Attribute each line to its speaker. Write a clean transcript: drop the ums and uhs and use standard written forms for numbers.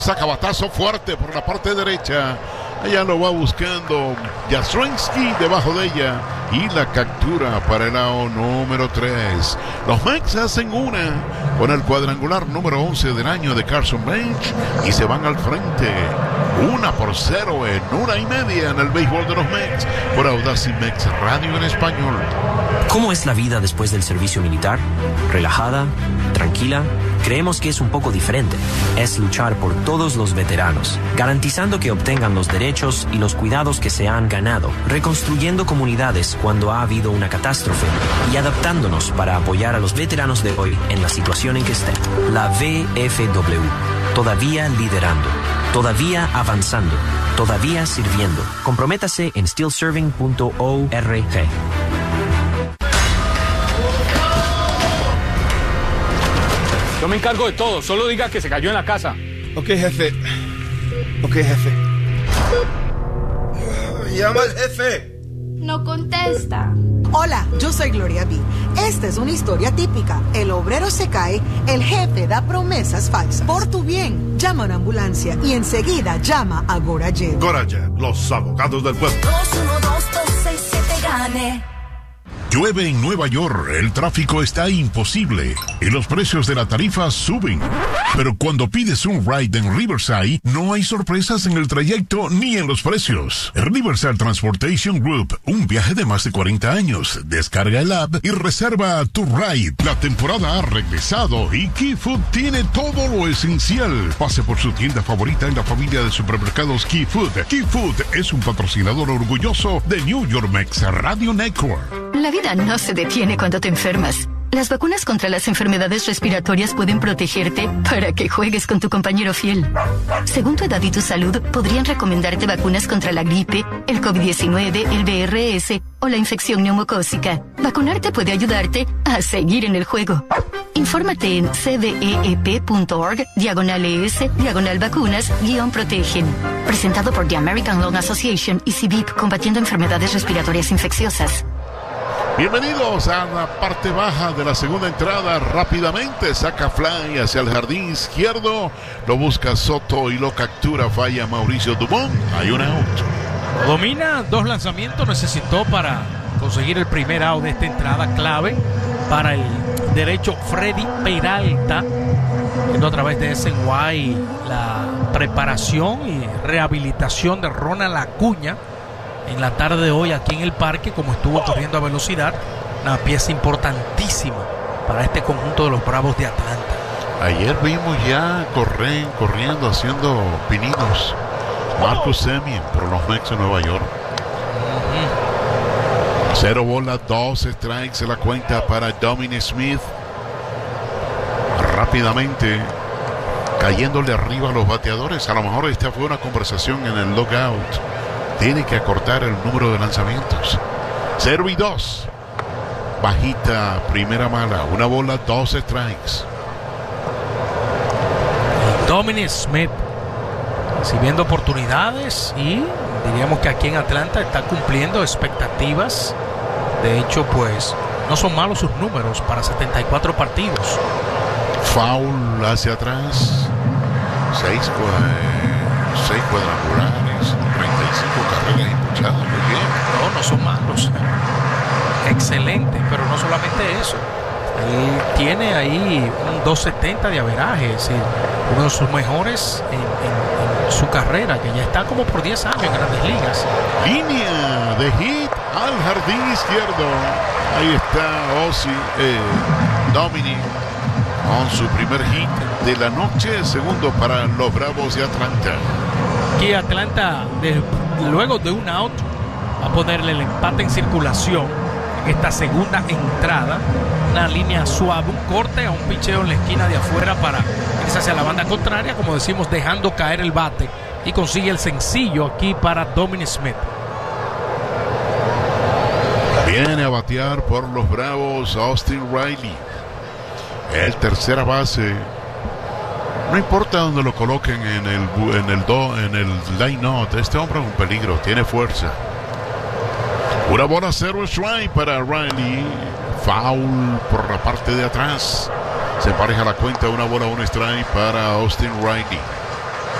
Speaker 1: Saca batazo fuerte por la parte derecha. Ella lo va buscando Jastrzębski debajo de ella. Y la captura para el out número 3. Los Mets hacen una con el cuadrangular número 11 del año de Carson Bench. Y se van al frente. 1-0 en 1.5 en el béisbol de los Mets. Por Audacy Mex Radio en español.
Speaker 2: ¿Cómo es la vida después del servicio militar? ¿Relajada? ¿Tranquila? Creemos que es un poco diferente. Es luchar por todos los veteranos, garantizando que obtengan los derechos y los cuidados que se han ganado, reconstruyendo comunidades cuando ha habido una catástrofe y adaptándonos para apoyar a los veteranos de hoy en la situación en que estén. La VFW, todavía liderando, todavía avanzando, todavía sirviendo. Comprométase en stillserving.org.
Speaker 3: Yo me encargo de todo, solo diga que se cayó en la casa.
Speaker 4: Ok, jefe. Llama al jefe.
Speaker 5: No contesta.
Speaker 6: Hola, yo soy Gloria B. Esta es una historia típica. El obrero se cae, el jefe da promesas falsas. Por tu bien, llama a una ambulancia y enseguida llama a Gorayet.
Speaker 7: Gorayet, los abogados del pueblo.
Speaker 8: 212-267-GANE.
Speaker 7: Llueve en Nueva York, el tráfico está imposible y los precios de la tarifa suben. Pero cuando pides un ride en Riverside, no hay sorpresas en el trayecto ni en los precios. Riverside Transportation Group, un viaje de más de 40 años. Descarga el app y reserva tu ride. La temporada ha regresado y Key Food tiene todo lo esencial. Pase por su tienda favorita en la familia de supermercados Key Food. Key Food es un patrocinador orgulloso de New York Mex Radio Network.
Speaker 9: La vida no se detiene cuando te enfermas. Las vacunas contra las enfermedades respiratorias pueden protegerte para que juegues con tu compañero fiel. Según tu edad y tu salud, podrían recomendarte vacunas contra la gripe, el COVID-19, el VRS o la infección neumocócica. Vacunarte puede ayudarte a seguir en el juego. Infórmate en cveep.org/ES/vacunas-protegen. Presentado por The American Lung Association y CVIP, combatiendo enfermedades respiratorias infecciosas.
Speaker 1: Bienvenidos a la parte baja de la segunda entrada. Rápidamente saca fly hacia el jardín izquierdo. Lo busca Soto y lo captura. Falla Mauricio Dubón. Hay un out.
Speaker 3: Domina 2 lanzamientos. Necesitó para conseguir el primer out de esta entrada clave para el derecho Freddy Peralta. Viendo a través de SNY la preparación y rehabilitación de Ronald Acuña en la tarde de hoy aquí en el parque, como estuvo corriendo a velocidad, una pieza importantísima para este conjunto de los Bravos de Atlanta.
Speaker 1: Ayer vimos ya corriendo, haciendo pininos Marcus Semien por los Mets de Nueva York. 0 bolas, 2 strikes en la cuenta para Dominic Smith. Rápidamente cayéndole arriba a los bateadores. A lo mejor esta fue una conversación en el logout. Tiene que acortar el número de lanzamientos. 0-2. Bajita, primera mala. 1 bola, 2 strikes.
Speaker 3: Dominic Smith recibiendo oportunidades y diríamos que aquí en Atlanta está cumpliendo expectativas. De hecho, pues no son malos sus números para 74 partidos.
Speaker 1: Foul hacia atrás. 6 cuadrangulares. 35 carreras impulsadas. Muy bien.
Speaker 3: No son malos. Excelente, pero no solamente eso. Él tiene ahí un 270 de averaje, es decir, uno de sus mejores en su carrera, que ya está como por 10 años en Grandes Ligas.
Speaker 1: Línea de hit al jardín izquierdo. Ahí está Dominic con su primer hit de la noche, segundo para los Bravos de Atlanta.
Speaker 3: Aquí Atlanta, luego de un out, va a ponerle el empate en circulación en esta segunda entrada. Una línea suave, un corte a un picheo en la esquina de afuera para irse hacia la banda contraria, como decimos, dejando caer el bate, y consigue el sencillo aquí para Dominic Smith.
Speaker 1: Viene a batear por los Bravos Austin Riley, el tercera base. No importa dónde lo coloquen en el line-out, este hombre es un peligro, tiene fuerza. 1 bola, 0 strike para Riley. Foul por la parte de atrás. Se empareja la cuenta, 1 bola, 1 strike para Austin Riley.